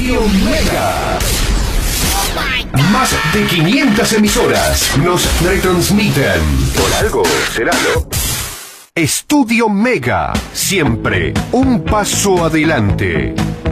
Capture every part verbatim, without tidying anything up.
Estudio Mega. Más de quinientas emisoras nos retransmiten. Por algo será, ¿no? Estudio Mega, siempre un paso adelante.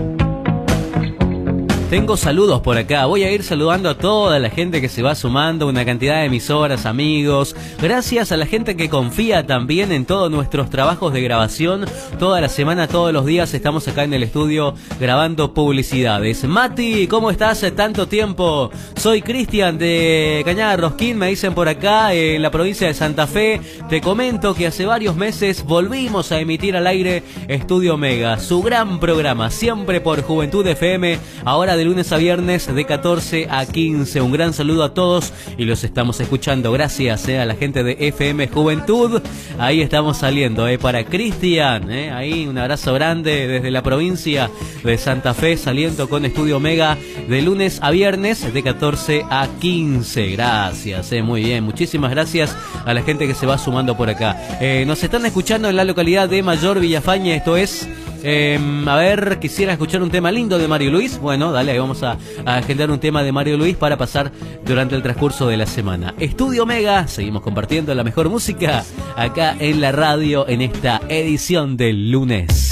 Tengo saludos por acá, voy a ir saludando a toda la gente que se va sumando, una cantidad de emisoras, amigos. Gracias a la gente que confía también en todos nuestros trabajos de grabación. Toda la semana, todos los días estamos acá en el estudio grabando publicidades. Mati, ¿cómo estás? Tanto tiempo. Soy Cristian de Cañada Rosquín, me dicen por acá, en la provincia de Santa Fe. Te comento que hace varios meses volvimos a emitir al aire Estudio Mega, su gran programa, siempre por Juventud F M, ahora de lunes a viernes de catorce a quince. Un gran saludo a todos y los estamos escuchando. Gracias eh, a la gente de F M Juventud. Ahí estamos saliendo eh, para Cristian. Eh, ahí un abrazo grande desde la provincia de Santa Fe, saliendo con Estudio Mega de lunes a viernes de catorce a quince. Gracias, eh, muy bien. Muchísimas gracias a la gente que se va sumando por acá. Eh, nos están escuchando en la localidad de Mayor Villafañe. Esto es... Eh, a ver, quisiera escuchar un tema lindo de Mario Luis. Bueno, dale, ahí vamos a, a agendar un tema de Mario Luis para pasar durante el transcurso de la semana. Estudio Mega, seguimos compartiendo la mejor música acá en la radio en esta edición del lunes.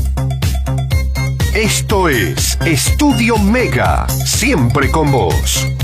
Esto es Estudio Mega, siempre con vos.